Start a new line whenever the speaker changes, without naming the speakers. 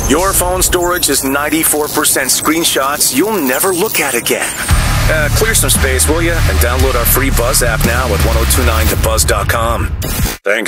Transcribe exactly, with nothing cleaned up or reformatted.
Your phone storage is ninety-four percent screenshots you'll never look at again. Uh, clear some space, will you? And download our free Buzz app now at ten twenty-nine to buzz dot com. Thank